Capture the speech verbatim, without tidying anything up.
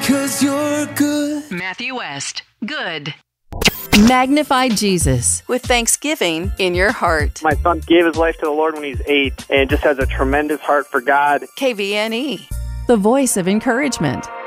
'cause you're good. Matthew West, good. Magnify Jesus with thanksgiving in your heart. My son gave his life to the Lord when he's eight and just has a tremendous heart for God. K V N E, the voice of encouragement.